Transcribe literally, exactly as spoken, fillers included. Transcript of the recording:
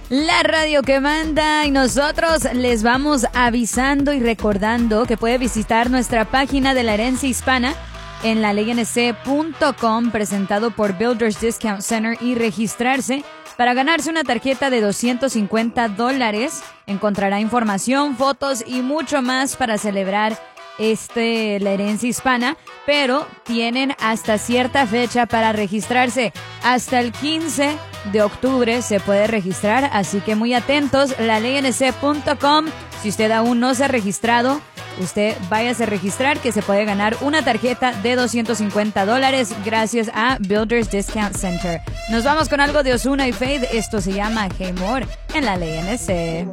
La radio que manda, y nosotros les vamos avisando y recordando que puede visitar nuestra página de la herencia hispana en la ley n c punto com, presentado por Builders Discount Center, y registrarse para ganarse una tarjeta de doscientos cincuenta dólares. Encontrará información, fotos y mucho más para celebrar este la herencia hispana, pero tienen hasta cierta fecha para registrarse. Hasta el quince de octubre se puede registrar, así que muy atentos, la ley n c punto com. Si usted aún no se ha registrado, usted váyase a registrar, que se puede ganar una tarjeta de doscientos cincuenta dólares gracias a Builders Discount Center. Nos vamos con algo de Ozuna y Fade. Esto se llama Hey More en la ley N C.